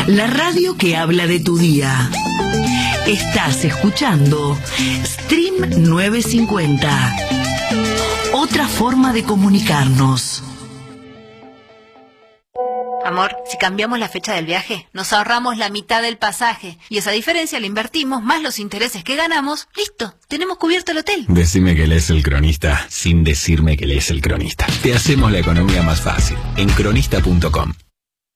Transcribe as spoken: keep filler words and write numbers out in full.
La radio que habla de tu día. Estás escuchando Stream novecientos cincuenta. Otra forma de comunicarnos. Amor, si cambiamos la fecha del viaje, nos ahorramos la mitad del pasaje. Y esa diferencia la invertimos, más los intereses que ganamos. ¡Listo! Tenemos cubierto el hotel. Decime que lees El Cronista, sin decirme que lees El Cronista. Te hacemos la economía más fácil. En cronista punto com.